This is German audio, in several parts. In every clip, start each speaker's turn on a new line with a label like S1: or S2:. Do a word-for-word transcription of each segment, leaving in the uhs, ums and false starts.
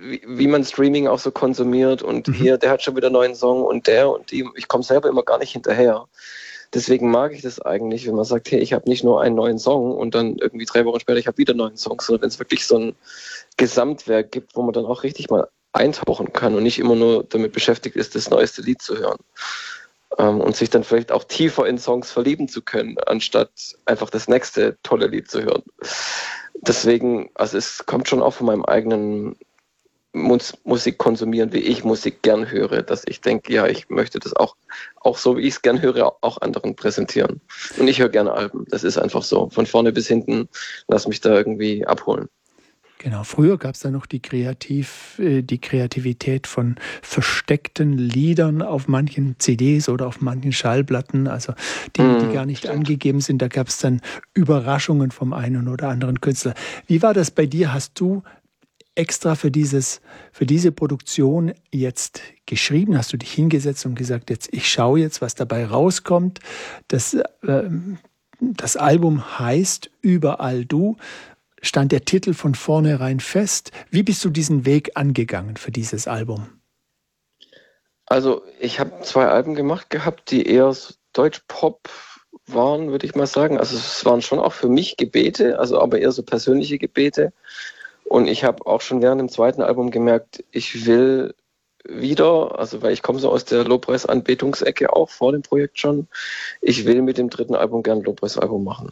S1: wie, wie man Streaming auch so konsumiert und
S2: Mhm.
S1: hier, der hat schon wieder einen neuen Song und der und die. Ich komme selber immer gar nicht hinterher. Deswegen mag ich das eigentlich, wenn man sagt, hey, ich habe nicht nur einen neuen Song und dann irgendwie drei Wochen später, ich habe wieder einen neuen Song, sondern wenn es wirklich so ein Gesamtwerk gibt, wo man dann auch richtig mal eintauchen kann und nicht immer nur damit beschäftigt ist, das neueste Lied zu hören. Ähm, und sich dann vielleicht auch tiefer in Songs verlieben zu können, anstatt einfach das nächste tolle Lied zu hören. Deswegen, also es kommt schon auch von meinem eigenen Mus- Musik konsumieren, wie ich Musik gern höre, dass ich denke, ja, ich möchte das auch, auch so, wie ich es gern höre, auch anderen präsentieren. Und ich höre gerne Alben. Das ist einfach so. Von vorne bis hinten, lass mich da irgendwie abholen.
S2: Genau, früher gab es da noch die, Kreativ, äh, die Kreativität von versteckten Liedern auf manchen C Ds oder auf manchen Schallplatten, also die,
S1: Mm,
S2: die gar nicht
S1: stimmt.
S2: angegeben sind. Da gab es dann Überraschungen vom einen oder anderen Künstler. Wie war das bei dir? Hast du extra für, dieses, für diese Produktion jetzt geschrieben? Hast du dich hingesetzt und gesagt, jetzt ich schaue jetzt, was dabei rauskommt? Das, äh, das Album heißt Überall du. Stand der Titel von vornherein fest? Wie bist du diesen Weg angegangen für dieses Album?
S1: Also ich habe zwei Alben gemacht gehabt, die eher so Deutsch-Pop waren, würde ich mal sagen. Also es waren schon auch für mich Gebete, also aber eher so persönliche Gebete. Und ich habe auch schon während dem zweiten Album gemerkt, ich will wieder, also weil ich komme so aus der Lobpreisanbetungsecke auch vor dem Projekt schon, ich will mit dem dritten Album gern ein Lobpreisalbum machen.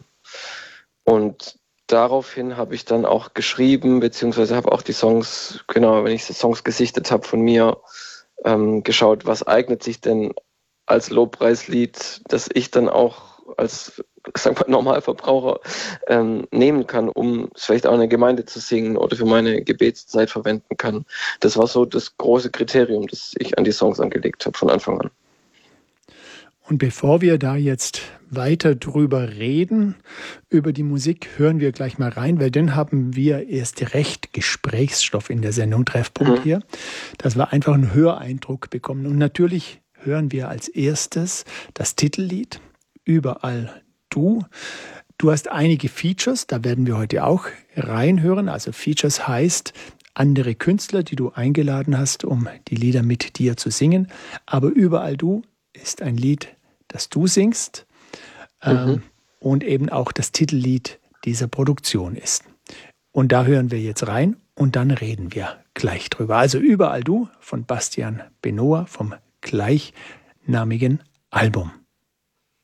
S1: Und daraufhin habe ich dann auch geschrieben, beziehungsweise habe auch die Songs, genau, wenn ich die Songs gesichtet habe von mir, ähm, geschaut, was eignet sich denn als Lobpreislied, das ich dann auch als, sagen wir, Normalverbraucher ähm, nehmen kann, um es vielleicht auch in der Gemeinde zu singen oder für meine Gebetszeit verwenden kann. Das war so das große Kriterium, das ich an die Songs angelegt habe von Anfang an.
S2: Und bevor wir da jetzt weiter drüber reden, über die Musik, hören wir gleich mal rein, weil dann haben wir erst recht Gesprächsstoff in der Sendung Treffpunkt
S1: Mhm.
S2: hier, dass wir einfach einen Höreindruck bekommen. Und natürlich hören wir als erstes das Titellied Überall du. Du hast einige Features, da werden wir heute auch reinhören. Also Features heißt andere Künstler, die du eingeladen hast, um die Lieder mit dir zu singen. Aber Überall du ist ein Lied, das du singst, ähm,
S1: Mhm.
S2: und eben auch das Titellied dieser Produktion ist. Und da hören wir jetzt rein und dann reden wir gleich drüber. Also Überall du von Bastian Benoa vom gleichnamigen Album.